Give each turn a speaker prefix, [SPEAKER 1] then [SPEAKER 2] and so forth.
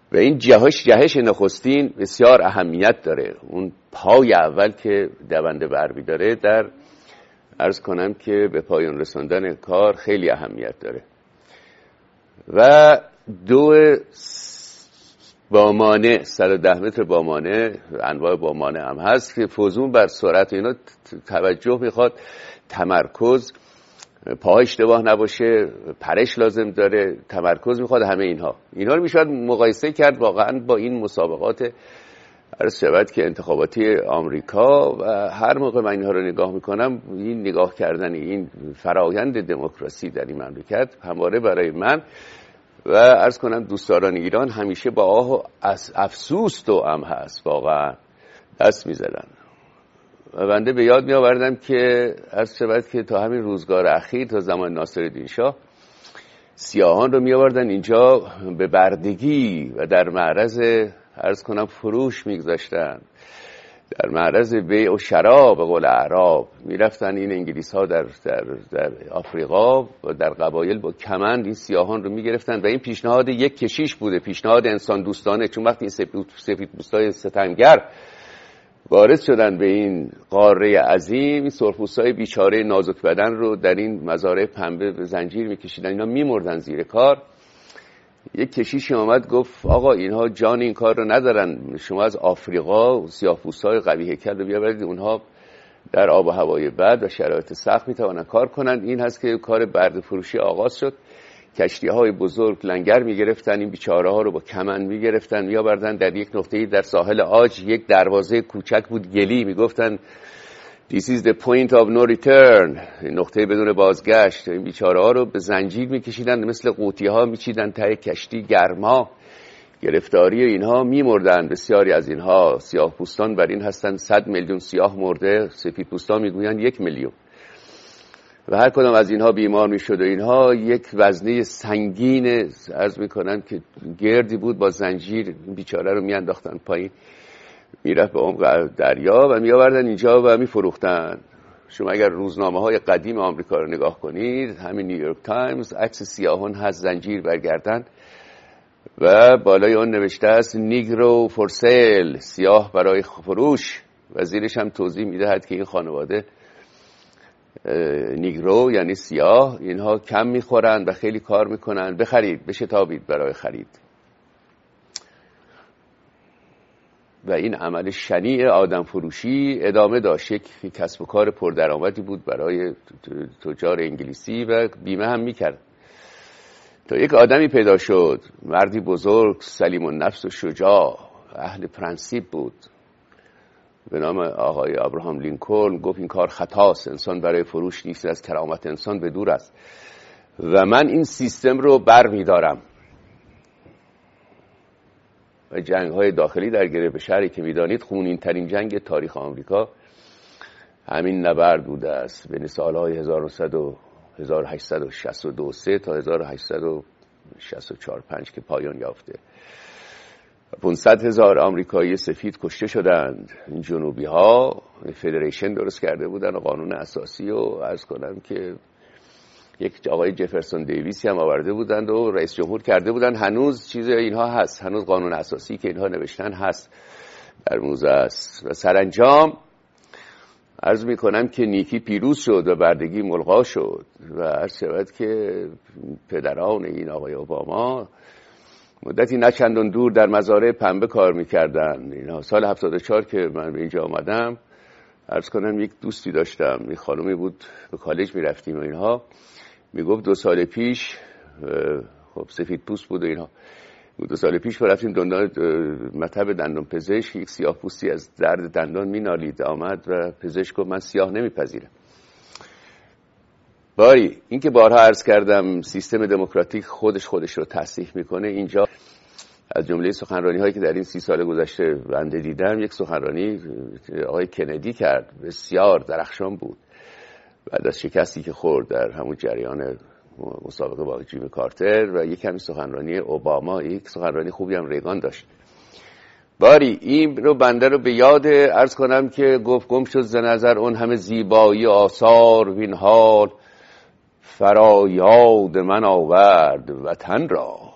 [SPEAKER 1] و این جهش نخستین بسیار اهمیت داره. اون پای اول که دونده برمی داره در عرض کنم که به پایان رساندن کار خیلی اهمیت داره. و دو بامانه 110 متر بامانه، انواع بامانه هم هست که فوزون بر سرعت اینا توجه میخواد، تمرکز، پاها اشتباه نباشه، پرش لازم داره، تمرکز میخواد. همه اینها رو میشود مقایسه کرد واقعا با این مسابقات عرض شود که انتخاباتی آمریکا. و هر موقع من اینها رو نگاه میکنم، این نگاه کردن این فرایند دموکراسی در این مملکت همواره برای من و عرض کنم دوستداران ایران همیشه با آه و افسوس توأم هست. واقعا دست میزدن و بنده به یاد میآوردم که عرض شود که تا همین روزگار اخیر، تا زمان ناصرالدین شاه، سیاهان رو میآوردن اینجا به بردگی و در معرض عرض کنم فروش میگذاشتن، در معرض بیع و شراب به قول اعراب میرفتن. این انگلیس ها در آفریقا و در قبایل با کمند این سیاهان رو میگرفتن و این پیشنهاد یک کشیش بوده، پیشنهاد انسان دوستانه. چون وقتی این سفیدپوستای ستمگر وارد شدن به این قاره عظیم، این سرخپوستای بیچاره نازک بدن رو در این مزارع پنبه به زنجیر میکشیدن، اینا میمردن زیر کار. یک کشیشی آمد گفت آقا اینها جان این کار رو ندارن، شما از آفریقا سیاه‌پوستای قوی هیکل رو بیاورید، اونها در آب و هوای بد و شرایط سخت میتوانن کار کنند. این هست که کار برده فروشی آغاز شد. کشتی‌های بزرگ لنگر میگرفتن، این بیچاره ها رو با کمند میگرفتن، میآوردن در یک نقطه‌ای در ساحل عاج، یک دروازه کوچک بود گلی، میگفتن This is the point of no return، نقطه بدون بازگشت. این بیچاره ها رو به زنجیر میکشیدن، مثل قوطی ها میچیدن ته کشتی، گرما، گرفتاری اینها میمردن. بسیاری از اینها سیاه پوستان بر این هستن 100 میلیون سیاه مرده، سفید پوستان میگوین 1 میلیون. و هر کدام از اینها بیمار میشد و اینها یک وزنه سنگین عرض میکنن که گردی بود با زنجیر، این بیچاره رو میانداختن پایین، میرفت به عمق دریا و میآوردن اینجا و میفروختن. شما اگر روزنامه های قدیم آمریکا رو نگاه کنید، همین نیویورک تایمز، عکس سیاهان هست زنجیر برگردن و بالای اون نوشته است نیگرو فور سیل، سیاه برای فروش. و زیرش هم توضیح میدهد که این خانواده نیگرو یعنی سیاه، اینها کم میخورند و خیلی کار میکنند، بخرید، بشتابید برای خرید. و این عمل شنیع آدم فروشی ادامه داشت. یک کسب و کار پردرآمدی بود برای تجار انگلیسی و بیمه هم میکرد. تا یک آدمی پیدا شد، مردی بزرگ، سلیم النفس و شجاع، اهل پرنسیپ بود، به نام آقای ابراهام لینکلن. گفت این کار خطاست، انسان برای فروش نیست، از کرامت انسان به دور است و من این سیستم رو بر میدارم. و جنگ‌های داخلی در گره شهری که می‌دانید خونین‌ترین جنگ تاریخ آمریکا همین نبرد بوده است بین سال‌های 1862 تا 1864 5 که پایان یافته. 500,000 آمریکایی سفید کشته شدند. این جنوبی‌ها فدریشن درست کرده بودن و قانون اساسی و عرض کنم که یک آقای جفرسون دیویسی هم آورده بودند و رئیس جمهور کرده بودند. هنوز چیز اینها هست، هنوز قانون اساسی که اینها نوشتن هست در موزه است. و سرانجام عرض میکنم که نیکی پیروز شد و بردگی ملغا شد و عرض شود که پدران این آقای اوباما مدتی نه چندان دور در مزارع پنبه کار میکردن. اینا سال 74 که من به اینجا آمدم، عرض کنم یک دوستی داشتم، یک خانومی بود، به کالج میرفتیم و اینها، میگفت 2 سال پیش، خب سفید پوست بود و اینها، 2 سال پیش رفتیم مطب دندان پزشک، یک سیاه پوستی از درد دندان مینالید، آمد و پزشک گفت من سیاه نمیپذیرم. باری این که بارها عرض کردم سیستم دموکراتیک خودش رو تصحیح میکنه. اینجا از جمله سخنرانی هایی که در این 30 سال گذشته بنده دیدم، یک سخنرانی آقای کندی کرد، بسیار درخشان بود بعد از شکستی که خورد در همون جریان مسابقه با جیمی کارتر، و یک کمی سخنرانی اوباما، یک سخنرانی خوبی هم ریگان داشت. باری این رو بنده رو به یاد عرض کنم که گفت گم شد ز نظر اون همه زیبایی آثار، وین حال فرا یاد من آورد وطن را.